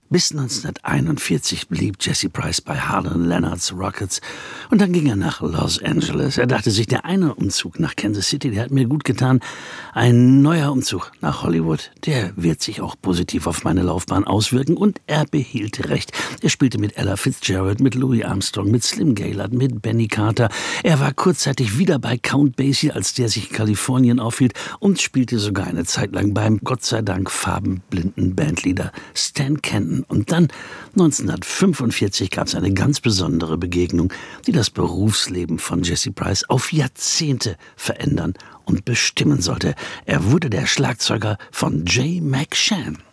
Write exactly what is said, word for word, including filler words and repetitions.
Bis neunzehnhunderteinundvierzig blieb Jesse Price bei Harlan Leonards Rockets und dann ging er nach Los Angeles. Er dachte sich, der eine Umzug nach Kansas City, der hat mir gut getan. Ein neuer Umzug nach Hollywood, der wird sich auch positiv auf meine Laufbahn auswirken, und er behielt recht. Er spielte mit Ella Fitzgerald, mit Louis Armstrong, mit Slim Gaillard, mit Benny Carter. Er war kurzzeitig wieder bei Count Basie, als der sich in Kalifornien aufhielt, und spielte sogar eine Zeit lang beim Gott sei Dank farbenblinden Bandleader Stan Kenton. Und dann, neunzehnhundertfünfundvierzig, gab es eine ganz besondere Begegnung, die das Berufsleben von Jesse Price auf Jahrzehnte verändern und bestimmen sollte. Er wurde der Schlagzeuger von Jay McShann.